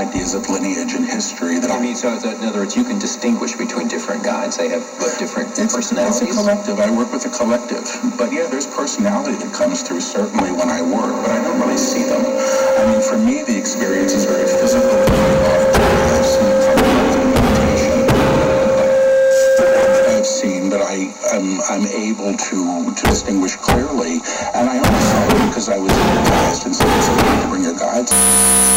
ideas of lineage and history that I mean, so in other words, you can distinguish between different guides. They have different personalities. It's a collective. I work with a collective. But yeah, there's personality that comes through certainly when I work, but I don't really see them. I mean, for me, the experience is very physical. I've seen meditation, I've seen that I'm able to distinguish clearly, and I only saw it because I was hypnotized and said, "So you need to bring your guides."